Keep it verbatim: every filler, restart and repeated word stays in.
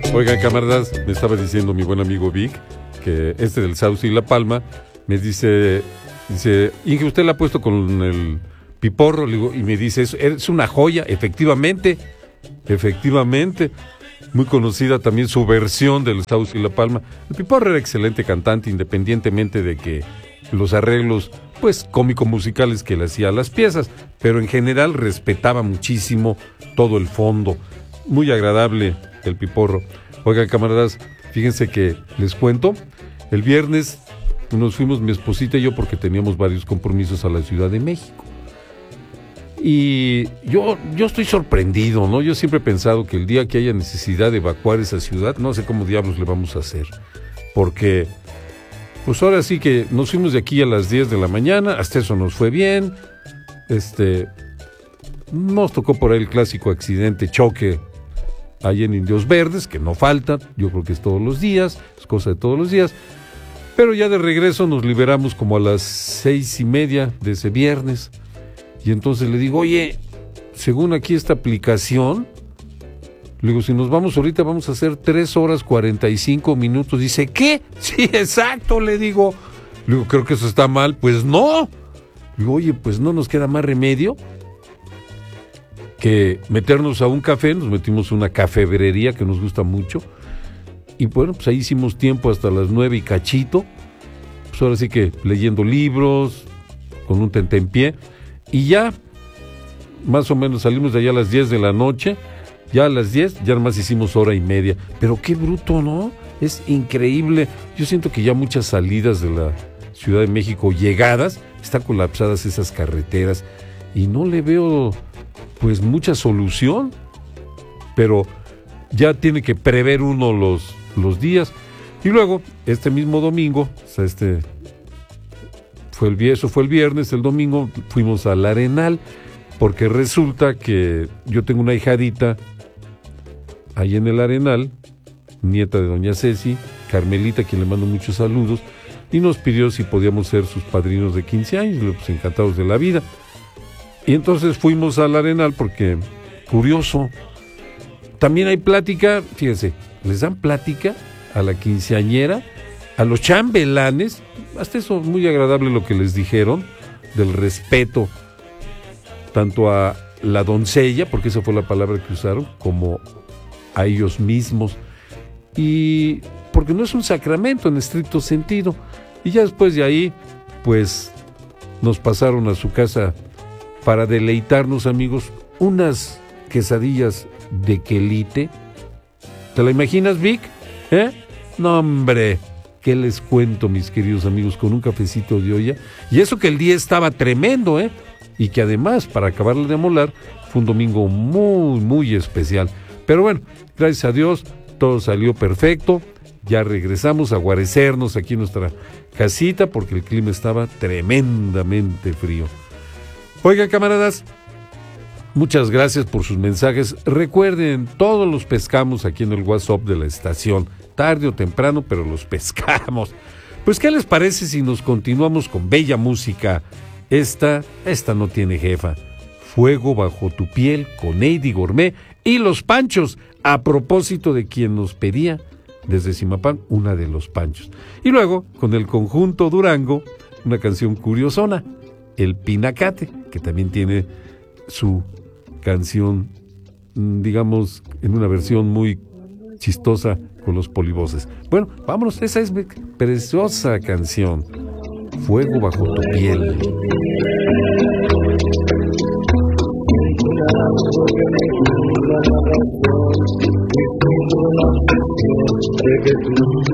Oigan, camaradas, me estaba diciendo mi buen amigo Vic que este del Sauce y La Palma me dice, dice, Inge, ¿usted la ha puesto con el Piporro? Le digo, y me dice, es, es una joya, efectivamente, efectivamente, muy conocida también su versión del Sauce y La Palma. El Piporro era excelente cantante, independientemente de que los arreglos, pues, cómico-musicales que le hacía a las piezas, pero en general respetaba muchísimo todo el fondo. Muy agradable el Piporro. Oigan, camaradas, fíjense que les cuento, el viernes nos fuimos mi esposita y yo porque teníamos varios compromisos a la Ciudad de México. Y yo, yo estoy sorprendido, ¿no? Yo siempre he pensado que el día que haya necesidad de evacuar esa ciudad, no sé cómo diablos le vamos a hacer. Porque, pues ahora sí que nos fuimos de aquí a las diez de la mañana, hasta eso nos fue bien. Este, nos tocó por ahí el clásico accidente, choque, ahí en Indios Verdes, que no falta, yo creo que es todos los días, es cosa de todos los días. Pero ya de regreso nos liberamos como a las seis y media de ese viernes. Y entonces le digo, oye, según aquí esta aplicación, le digo, si nos vamos ahorita vamos a hacer tres horas cuarenta y cinco minutos. Dice, ¿qué? Sí, exacto, le digo. Le digo, creo que eso está mal. Pues no. Le digo, oye, pues no nos queda más remedio que meternos a un café. Nos metimos a una cafebrería que nos gusta mucho. Y bueno, pues ahí hicimos tiempo hasta las nueve y cachito. Pues ahora sí que leyendo libros, con un tentempié. Y ya, más o menos salimos de allá a las diez de la noche. Ya a las diez, ya nada más hicimos hora y media. Pero qué bruto, ¿no? Es increíble. Yo siento que ya muchas salidas de la Ciudad de México, llegadas, están colapsadas esas carreteras. Y no le veo, pues, mucha solución. Pero ya tiene que prever uno los, los días. Y luego, este mismo domingo, o sea, este... Fue el, eso fue el viernes, el domingo fuimos al Arenal, porque resulta que yo tengo una hijadita ahí en el Arenal, nieta de doña Ceci, Carmelita, a quien le mando muchos saludos, y nos pidió si podíamos ser sus padrinos de quince años, pues encantados de la vida. Y entonces fuimos al Arenal porque, curioso, también hay plática, fíjense, les dan plática a la quinceañera, a los chambelanes, hasta eso muy agradable lo que les dijeron, del respeto, tanto a la doncella, porque esa fue la palabra que usaron, como a ellos mismos, y porque no es un sacramento en estricto sentido. Y ya después de ahí, pues, nos pasaron a su casa para deleitarnos, amigos, unas quesadillas de quelite. ¿Te la imaginas, Vic? ¿Eh? No, hombre, ¿qué les cuento, mis queridos amigos? Con un cafecito de olla. Y eso que el día estaba tremendo, ¿eh? Y que además, para acabarle de amolar, fue un domingo muy, muy especial. Pero bueno, gracias a Dios, todo salió perfecto. Ya regresamos a guarecernos aquí en nuestra casita porque el clima estaba tremendamente frío. Oigan, camaradas, muchas gracias por sus mensajes. Recuerden, todos los pescamos aquí en el WhatsApp de la estación. Tarde o temprano, pero los pescamos. Pues, ¿qué les parece si nos continuamos con bella música? Esta, esta no tiene jefa. Fuego bajo tu piel con Eddie Gourmet y Los Panchos, a propósito de quien nos pedía desde Zimapán una de Los Panchos. Y luego, con el conjunto Durango, una canción curiosona, El Pinacate, que también tiene su canción, digamos, en una versión muy chistosa con los polivoces. Bueno, vámonos, esa es mi preciosa canción, Fuego bajo tu piel.